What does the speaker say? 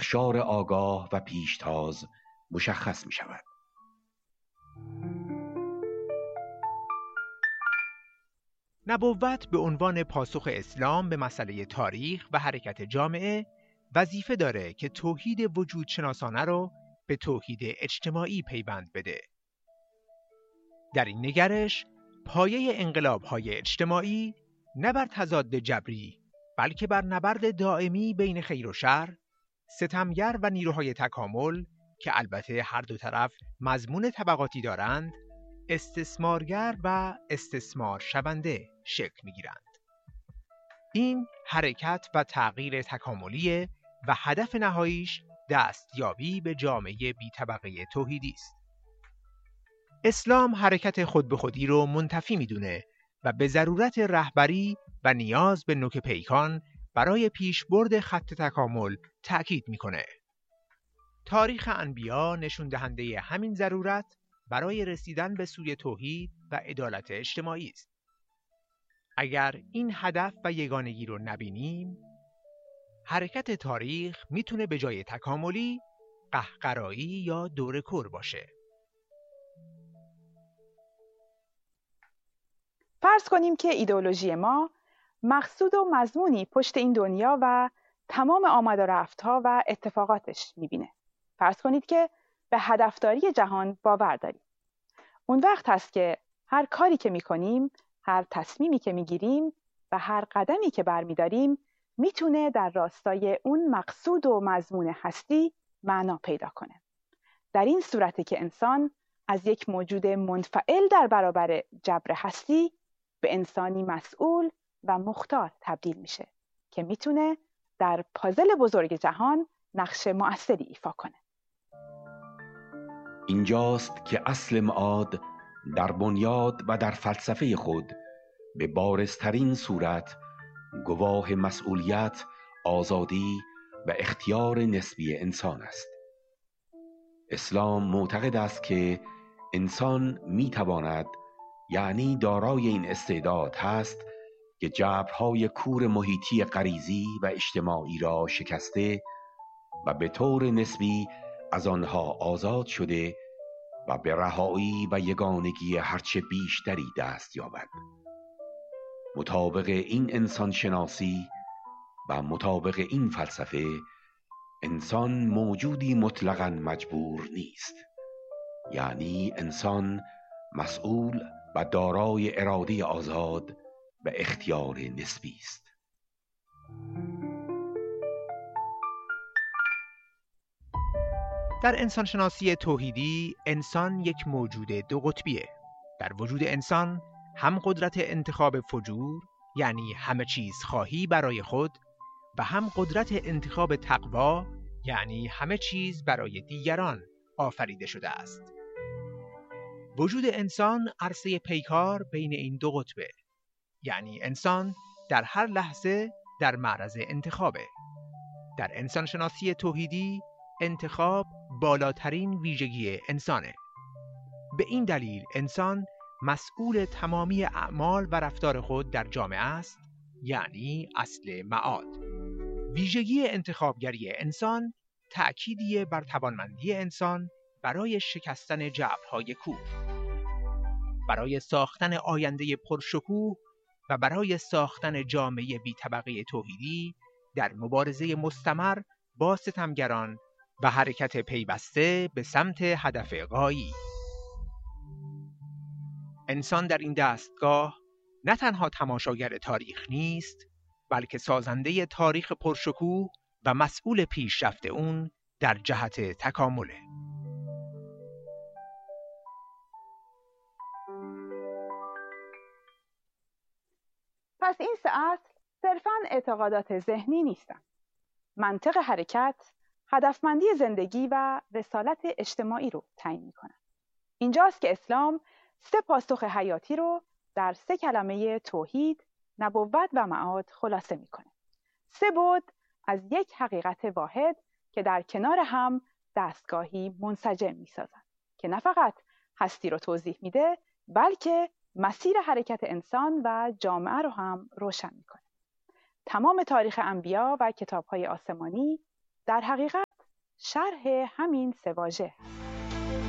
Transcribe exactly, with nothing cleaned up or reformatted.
اقشار آگاه و پیشتاز مشخص می شود. نبوت به عنوان پاسخ اسلام به مسئله تاریخ و حرکت جامعه وظیفه داره که توحید وجود شناسانه رو به توحید اجتماعی پیوند بده. در این نگرش پایه انقلاب‌های اجتماعی نه بر تضاد جبری بلکه بر نبرد دائمی بین خیر و شر، ستمگر و نیروهای تکامل که البته هر دو طرف مضمون طبقاتی دارند، استثمارگر و استثمار شونده شکل می‌گیرند. این حرکت و تغییر تکاملیه و هدف نهاییش دستیابی به جامعه بی طبقه توحیدی است. اسلام حرکت خود به خودی رو منتفی می‌دونه و به ضرورت رهبری و نیاز به نوک پیکان برای پیشبرد خط تکامل تأکید می‌کنه. تاریخ انبیا نشون دهنده همین ضرورت برای رسیدن به سوی توحید و عدالت اجتماعی است. اگر این هدف و یگانگی رو نبینیم، حرکت تاریخ میتونه به جای تکاملی قهقرایی یا دوره‌کور باشه. فرض کنیم که ایدئولوژی ما مقصود و مضمونی پشت این دنیا و تمام آمد و رفت‌ها و اتفاقاتش میبینه. فرض کنید که به هدفداری جهان باور داریم. اون وقت هست که هر کاری که میکنیم، هر تصمیمی که میگیریم و هر قدمی که برمیداریم میتونه در راستای اون مقصود و مضمون هستی معنا پیدا کنه. در این صورته که انسان از یک موجود منفعل در برابر جبر هستی به انسانی مسئول و مختار تبدیل میشه که میتونه در پازل بزرگ جهان نقش مؤثری ایفا کنه. اینجاست که اصل معاد در بنیاد و در فلسفه خود به بارزترین صورت گواه مسئولیت، آزادی و اختیار نسبی انسان است. اسلام معتقد است که انسان میتواند، یعنی دارای این استعداد هست که جبرهای کور محیطی غریزی و اجتماعی را شکسته و به طور نسبی از آنها آزاد شده و به رهایی و یگانگی هرچه بیشتری دست یابد. مطابق این انسان شناسی و مطابق این فلسفه، انسان موجودی مطلقاً مجبور نیست، یعنی انسان مسئول و دارای اراده آزاد و اختیار نسبی است. در انسانشناسی توحیدی انسان یک موجود دو قطبیه. در وجود انسان هم قدرت انتخاب فجور، یعنی همه چیز خواهی برای خود، و هم قدرت انتخاب تقوا، یعنی همه چیز برای دیگران آفریده شده است. وجود انسان عرصه پیکار بین این دو قطبه، یعنی انسان در هر لحظه در معرض انتخابه. در انسانشناسی توحیدی انتخاب بالاترین ویژگی انسانه. به این دلیل انسان مسئول تمامی اعمال و رفتار خود در جامعه است، یعنی اصل معاد. ویژگی انتخابگری انسان تأکیدیه بر توانمندی انسان برای شکستن جبرهای کور، برای ساختن آینده پرشکوه و برای ساختن جامعه بی طبقه توحیدی در مبارزه مستمر با ستمگران و حرکت پیوسته به سمت هدف غایی. انسان در این دستگاه نه تنها تماشاگر تاریخ نیست، بلکه سازنده تاریخ پرشکوه و مسئول پیشرفت اون در جهت تکامله. پس این سه اصل صرفاً اعتقادات ذهنی نیستن. منطق حرکت، هدفمندی زندگی و رسالت اجتماعی رو تعیین میکنن. اینجاست که اسلام سه پاسخ حیاتی رو در سه کلمه توحید، نبوت و معاد خلاصه میکنه. سه بعد از یک حقیقت واحد که در کنار هم دستگاهی منسجم میسازن که نه فقط هستی رو توضیح میده، بلکه مسیر حرکت انسان و جامعه رو هم روشن میکنه. تمام تاریخ انبیا و کتاب‌های آسمانی در حقیقت شرح همین سه واژه.